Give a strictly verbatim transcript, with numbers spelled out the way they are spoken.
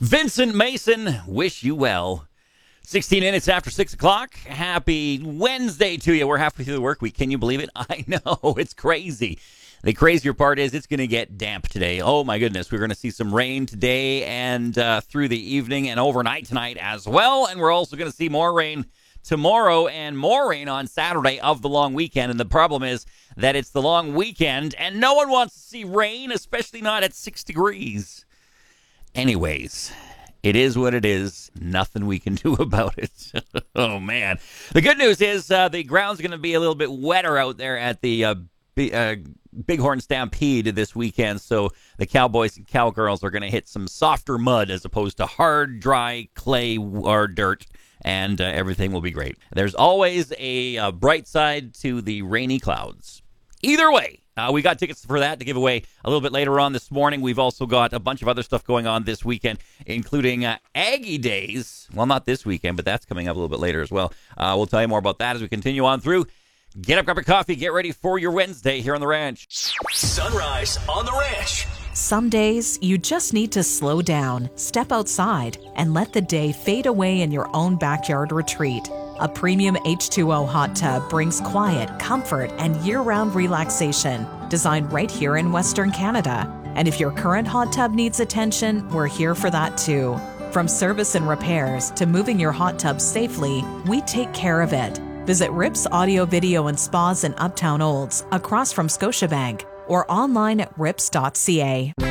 Vincent Mason, wish you well. sixteen minutes after six o'clock. Happy Wednesday to you. We're halfway through the work week. Can you believe it? I know, it's crazy. The crazier part is it's going to get damp today. Oh, my goodness. We're going to see some rain today and uh, through the evening and overnight tonight as well. And we're also going to see more rain tomorrow and more rain on Saturday of the long weekend. And the problem is that it's the long weekend and no one wants to see rain, especially not at six degrees. Anyways, it is what it is. Nothing we can do about it. Oh, man. The good news is uh, the ground's going to be a little bit wetter out there at the uh, B- uh, Bighorn Stampede this weekend. So the Cowboys and Cowgirls are going to hit some softer mud as opposed to hard, dry clay or dirt. And uh, everything will be great. There's always a uh, bright side to the rainy clouds. Either way. Uh, we got tickets for that to give away a little bit later on this morning. We've also got a bunch of other stuff going on this weekend, including uh, Aggie Days. Well, not this weekend, but that's coming up a little bit later as well. Uh, we'll tell you more about that as we continue on through. Get up, grab your coffee, get ready for your Wednesday here on the ranch. Sunrise on the ranch. Some days, you just need to slow down, step outside, and let the day fade away in your own backyard retreat. A premium H two O hot tub brings quiet, comfort, and year-round relaxation, designed right here in Western Canada. And if your current hot tub needs attention, we're here for that too. From service and repairs to moving your hot tub safely, we take care of it. Visit Rips Audio, Video, and Spas in Uptown Olds, across from Scotiabank, or online at rips dot c a.